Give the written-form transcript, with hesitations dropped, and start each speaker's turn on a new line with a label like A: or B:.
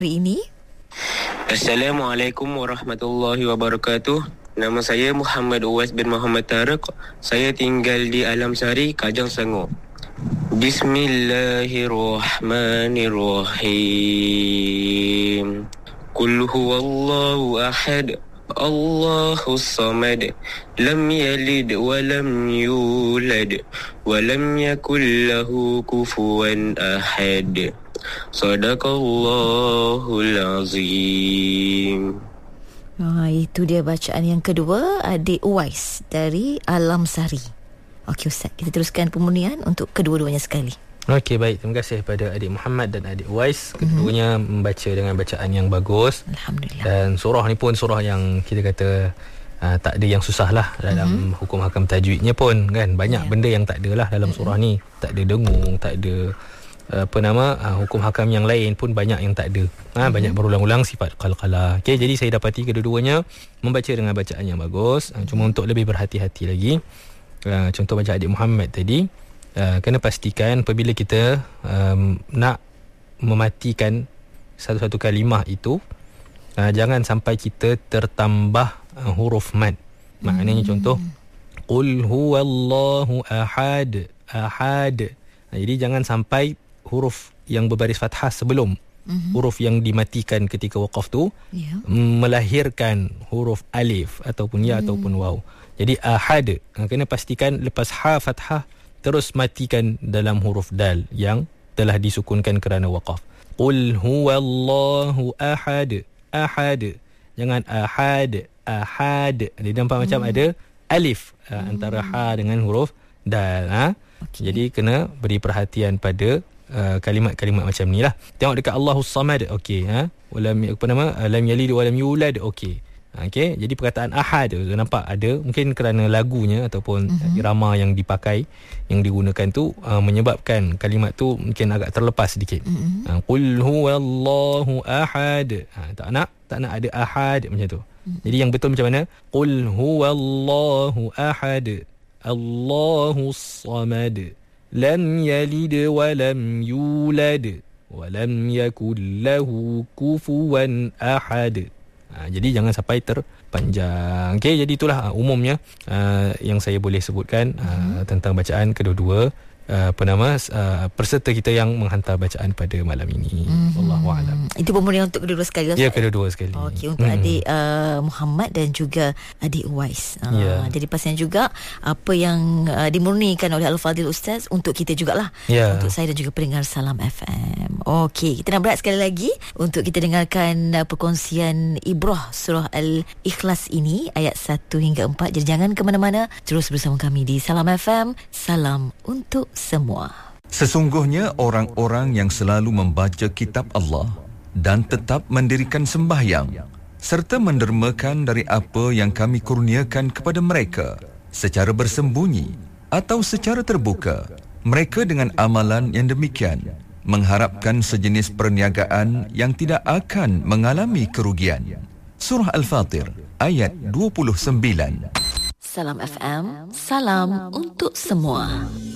A: hari ini.
B: Assalamualaikum warahmatullahi wabarakatuh. Nama saya Muhammad Uwais bin Muhammad Tariq. Saya tinggal di Alam Sari, Kajang Sengok. Bismillahirrahmanirrahim. Qul huwallahu ahad, Allahus samad, lam yalid wa lam yulad wa lam yakul lahu kufuwan ahad. Sadaqallahul azim.
A: Itu dia bacaan yang kedua, adik Uwais dari Alam Sari. Okey Ustaz, kita teruskan pemurnian untuk kedua-duanya sekali.
C: Okey, baik. Terima kasih kepada adik Muhammad dan adik Uwais. Keduanya membaca dengan bacaan yang bagus.
A: Alhamdulillah.
C: Dan surah ni pun surah yang kita kata tak ada yang susah lah dalam hukum hakam tajwidnya pun kan. Banyak benda yang tak ada lah dalam surah ni. Tak ada dengung, tak ada hukum hakam yang lain pun banyak yang tak ada. Banyak berulang-ulang sifat qalqalah. Okey, jadi saya dapati kedua-duanya membaca dengan bacaan yang bagus. Cuma untuk lebih berhati-hati lagi, contoh macam adik Muhammad tadi, kena pastikan apabila kita nak mematikan satu-satu kalimah itu, jangan sampai kita tertambah huruf mad. Maknanya contoh, qul huwallahu ahad, ahad. Jadi jangan sampai huruf yang berbaris fathah sebelum huruf yang dimatikan ketika waqaf tu melahirkan huruf alif ataupun ya ataupun waw. Jadi ahad, kena pastikan lepas ha fathah terus matikan dalam huruf dal yang telah disukunkan kerana waqaf. Qul huwallahu ahad, ahad. Jangan ahad, ahad. Dia nampak macam ada alif antara ha dengan huruf dal. Jadi kena beri perhatian pada kalimat-kalimat macam ni lah. Tengok dekat Allahus Samad, okey, lam yalid wa lam yulad, okey. Okey, jadi perkataan ahad tu nampak ada, mungkin kerana lagunya ataupun irama yang dipakai, yang digunakan tu menyebabkan kalimat tu mungkin agak terlepas sedikit. Qul huwallahu ahad. Tak nak ada ahad macam tu. Jadi yang betul macam mana? Qul huwallahu ahad, Allahus samad, lam yalid wa lam yulad wa lam yakul lahu kufuwan ahad. Jadi jangan sampai terpanjang. Okey, jadi itulah umumnya yang saya boleh sebutkan tentang bacaan kedua-dua peserta kita yang menghantar bacaan pada malam ini. Wallahu a'lam.
A: Itu pemurnian untuk kedua-dua sekali.
C: Ya, kedua-dua sekali.
A: Okey, untuk adik Muhammad dan juga adik Uwais. Jadi pastikan juga apa yang dimurnikan oleh Al-Fadhil Ustaz untuk kita jugalah. Untuk saya dan juga pendengar Salam FM. Okey, kita nak berat sekali lagi untuk kita dengarkan perkongsian ibrah surah Al-Ikhlas ini ayat 1 hingga 4. Jadi jangan ke mana-mana, terus bersama kami di Salam FM. Salam untuk semua.
D: Sesungguhnya orang-orang yang selalu membaca kitab Allah dan tetap mendirikan sembahyang serta mendermakan dari apa yang kami kurniakan kepada mereka secara bersembunyi atau secara terbuka, mereka dengan amalan yang demikian mengharapkan sejenis perniagaan yang tidak akan mengalami kerugian. Surah Al-Fatir ayat 29.
A: Salam FM, salam untuk semua.